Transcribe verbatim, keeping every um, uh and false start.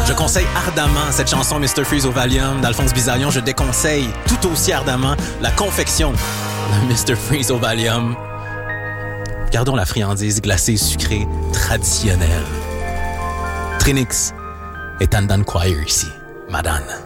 Je conseille ardemment cette chanson mister Freeze au Valium d'Alphonse Bizarillon. Je déconseille tout aussi ardemment la confection de mister Freeze au Valium. Gardons la friandise glacée sucrée traditionnelle. Trinix et Tandan Choir ici, madame.